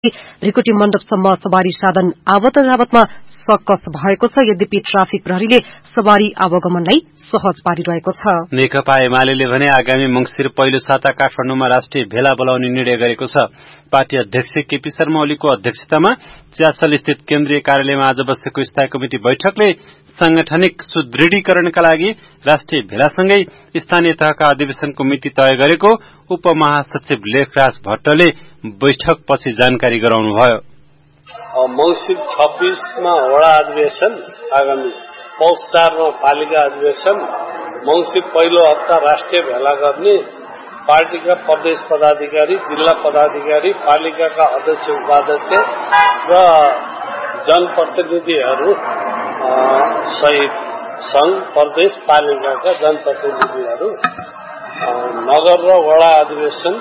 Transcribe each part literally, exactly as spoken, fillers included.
रिकुटी मण्डपसम्म सवारी साधन आवत जावतमा सकस भएको छ। यद्यपि ट्राफिक प्रहरीले सवारी आवागमनलाई सहज पारिरहेको छ। नेकपा एमाले भने आगामी मंसिर पहिलो साता काठमाडौँमा राष्ट्रिय भेला बोलाउने निर्णय गरेको छ। पार्टी अध्यक्ष केपी शर्मा ओलीको अध्यक्षतामा च्यासल स्थित केन्द्रीय कार्यालयमा आज बसेको स्थायी कमिटी बैठकले सांगठनिक सुदृढीकरणका लागि राष्ट्रिय भेलासँगै स्थानीय तहका अधिवेशनको मिति तय गरेको उपमहासचिव लेखराज भट्टले बैठकपछि जानकारी गराउनुभयो। मंसिर छब्बीसमा वडा अधिवेशन, आगामी पौष चारमा पालिका अधिवेशन, मंसिर पहिलो हप्ता राष्ट्रिय भेला गर्ने, पार्टीका प्रदेश पदाधिकारी, जिल्ला पदाधिकारी, पालिकाका अध्यक्ष उपाध्यक्ष र जनप्रतिनिधिहरू सहित संघ प्रदेश पालिकाका जनप्रतिनिधिहरू नगर र वडा अधिवेशन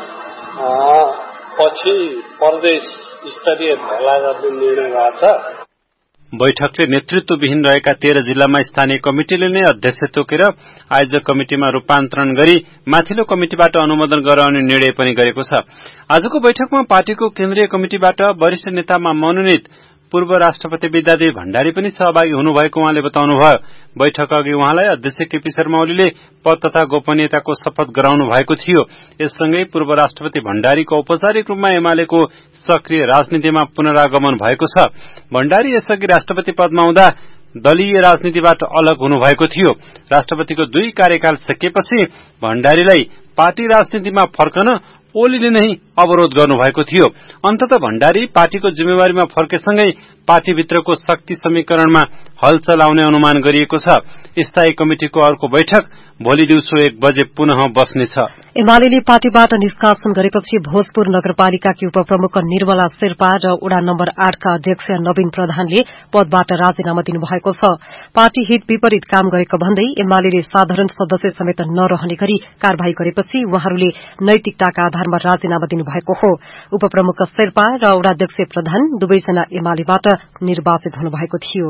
पछि प्रदेश स्तरीय भेला गर्ने निर्णय भएको छ। बैठकले नेतृत्वविहीन रहेका तेह्र जिल्लामा स्थानीय कमिटिले नै अध्यक्ष तोकेर आयोजक कमिटिमा रूपान्तरण गरी माथिल्लो कमिटिबाट अनुमोदन गराउने निर्णय पनि गरेको छ। आजको बैठकमा पार्टीको केन्द्रीय कमिटिबाट वरिष्ठ नेतामा मनोनित पूर्व राष्ट्रपति विद्यादेवी भण्डारी पनि सहभागी हुनुभएको उहाँले बताउनुभयो। बैठक अघि उहाँलाई अध्यक्ष केपी शर्मा ओलीले पद तथा गोपनीयताको शपथ गराउनु भएको थियो। यससँगै पूर्व राष्ट्रपति भण्डारीको औपचारिक रूपमा एमालेको सक्रिय राजनीतिमा पुनरागमन भएको छ। भण्डारी यसअघि राष्ट्रपति पदमा हुँदा दलीय राजनीतिबाट अलग हुनुभएको थियो। राष्ट्रपतिको दुई कार्यकाल सकिएपछि भण्डारीलाई पार्टी राजनीतिमा फर्कन ओलीले नै अवरोध गर्नुभएको थियो। अन्ततः भण्डारी पार्टीको जिम्मेवारीमा फर्केसँगै पार्टीभित्रको शक्ति समीकरणमा हल चलाउने अनुमान गरिएको छ। स्थायी कमिटिको अर्को बैठक भोलि दिउँसो एक बजे पुनः बस्नेछ। एमाले पार्टीबाट निष्कासन गरेपछि भोजपुर नगरपालिकाकी उपप्रमुख निर्मला शेर्पा र वडा नम्बर आठका अध्यक्ष नवीन प्रधानले पदबाट राजीनामा दिनुभएको छ। पार्टी हित विपरीत काम गरेको भन्दै एमाले साधारण सदस्य समेत नरहने गरी कार्यवाही गरेपछि उहाँहरूले नैतिकताका आधारमा राजीनामा दिनुभएको हो। उपप्रमुख शेर्पा र वडाध्यक्ष प्रधान दुवैजना एमालेबाट निर्वाचित हुनुभएको थियो।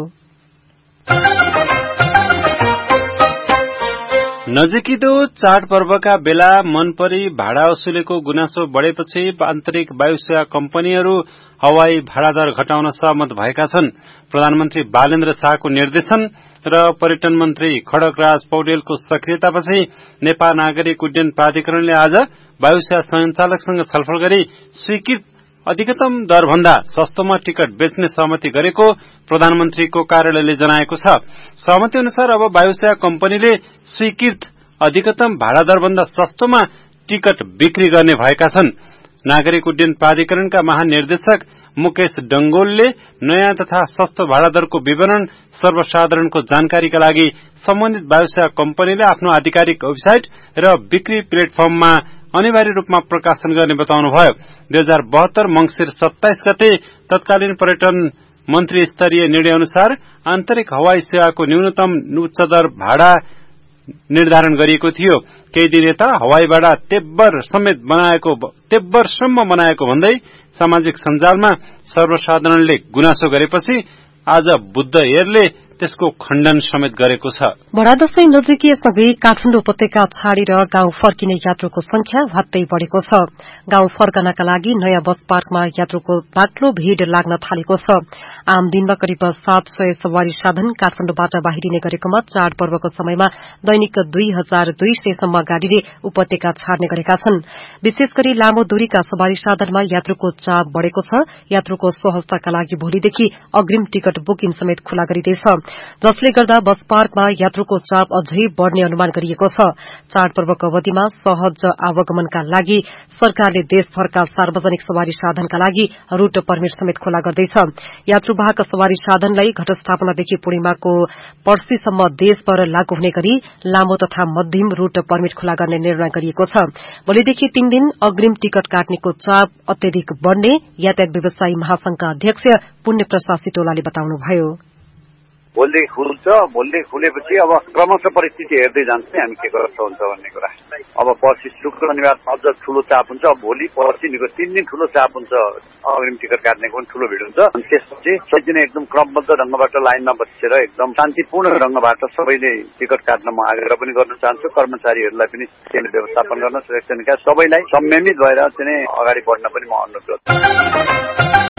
नजिकिदो चाडपर्वका बेला मनपरी भाडा वसूलेको गुनासो बढ़ेपछि आन्तरिक वायुसेवा कम्पनीहरू हवाई भाडा दर घटाउन सहमत भएका छन्। प्रधानमन्त्री बालेन्द्र शाहको निर्देशन र पर्यटन मन्त्री खड्गराज पौडेलको सक्रियतापछि नेपाल नागरिक उड्डयन प्राधिकरणले आज वायुसेवा संचालकसँग छलफल गरी स्वीकृत अधिकतम दरभन्दा सस्तोमा टिकट बेच्ने सहमति गरेको प्रधानमन्त्रीको कार्यालयले जनाएको छ। सहमति अनुसार अब वायुसेवा कम्पनीले स्वीकृत अधिकतम भाडा दरभन्दा सस्तोमा टिकट बिक्री गर्ने भएका छन्। नागरिक उड्डयन प्राधिकरणका महानिर्देशक मुकेश डंगोलले नयाँ तथा सस्तो भाडा दरको विवरण सर्वसाधारणको जानकारीका लागि सम्बन्धित वायुसेवा कम्पनीले आफ्नो आधिकारिक वेबसाइट र बिक्री प्लेटफर्ममा अनिवार्य रूपमा प्रकाशन गर्ने बताउनुभयो। दुई हजार बहत्तर मंसिर सत्ताइस गते तत्कालीन पर्यटन मन्त्री स्तरीय निर्णय अनुसार आन्तरिक हवाई सेवाको न्यूनतम उच्च दर भाडा निर्धारण गरिएको थियो। केही दिन यता हवाई भाडा तेब्बर समेत बनाएको तेब्बरसम्म बनाएको भन्दै सामाजिक सञ्जालमा सर्वसाधारणले गुनासो गरेपछि आज बुद्ध एयरले त्यसको खण्डन समेत गरेको छ। बडा दशैं नजिकिएसँगै काठमाडौँ उपत्यका छाडेर गाउँ फर्किने यात्रुको संख्या भत्तै बढ़ेको छ। गाउँ फर्कनका लागि नयाँ बस पार्कमा यात्रुको बाक्लो भीड़ लाग्न थालेको छ। आम दिनमा करिब सात सय सवारी साधन काठमाडौँबाट बाहिरिने गरेकोमा चाडपर्वको समयमा दैनिक दुई हजार दुई सय सम्म गाड़ीले उपत्यका छाड्ने गरेका छन्। विशेष गरी लामो दूरीका सवारी साधनमा यात्रुको चाप बढ़ेको छ। यात्रुको सहजताका लागि भोलिदेखि अग्रिम टिकट बुकिङ समेत खुला गरिँदैछ, जसले गर्दा बस पार्कमा यात्रुको चाप अझै बढ़ने अनुमान गरिएको छ। चाडपर्वको अवधिमा सहज आवागमनका लागि सरकारले देशभरका सार्वजनिक सवारी साधनका लागि रूट पर्मिट समेत खुला गर्दैछ। यात्रुवाहक सवारी साधनलाई घटस्थापनादेखि पूर्णिमाको पर्सीसम्म देशभर लागू हुने गरी लामो तथा मध्यम रूट पर्मिट खुला गर्ने निर्णय गरिएको छ। भोलिदेखि तीन दिन अग्रिम टिकट काट्नेको चाप अत्यधिक बढ़ने यातायात व्यवसायी महासंघका अध्यक्ष पुण्य प्रसाद सिटोलाले बताउनुभयो। भोलिदेखि खुल्छ। भोलिदेखि खुलेपछि अब क्रमशः परिस्थिति हेर्दै जान्छ हामी के कस्तो हुन्छ भन्ने कुरा। अब पर्सि शुक्र शनिबार अझ ठूलो चाप हुन्छ। भोलि पर्सिको तीन दिन ठूलो चाप हुन्छ। अग्रिम टिकट काट्नेको पनि ठूलो भिड हुन्छ। अनि त्यसपछि सबैजना एकदम क्रमबद्ध ढंगबाट लाइनमा बसेर एकदम शान्तिपूर्ण ढंगबाट सबैले टिकट काट्न म आग्रह पनि गर्न चाहन्छु। कर्मचारीहरूलाई पनि त्यसले व्यवस्थापन गर्न सुरक्षा निकाय सबैलाई संयमित भएर चाहिँ अगाडि बढ्न पनि म अनुरोध गर्छु।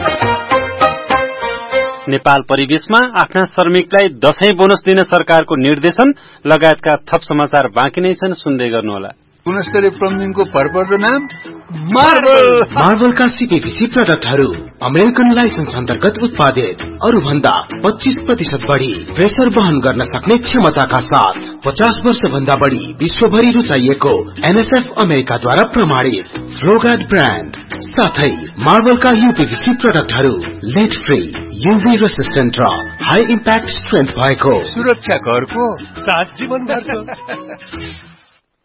नेपाल परिवेशमा आफ्ना श्रमिकलाई दशैं बोनस दिन सरकारको निर्देशन लगायतका थप समाचार बाँकी नै छन्, सुन्दै गर्नुहोला। गुणस्तरीय प्लम्बिङको भरपर्दो नाम मार्बल। मार्बलका सीपीवीसी प्रडक्टहरू अमेरिकन लाइसेन्स अन्तर्गत उत्पादित, अरू भन्दा पच्चीस प्रतिशत बढ़ी प्रेसर वहन गर्न सक्ने क्षमताका साथ पचास वर्ष भन्दा बढ़ी विश्वभरि रुचाइएको एनएसएफ अमेरिकाद्वारा प्रमाणित फ्लोगार्ड ब्रान्ड साथै मार्बलका यूपीवीसी प्रडक्टहरू लेड फ्री, यूभी रेसिस्टेन्ट र हाई इम्प्याक्ट स्ट्रेन्थ भएको सुरक्षा घरको सात जीवन भरको।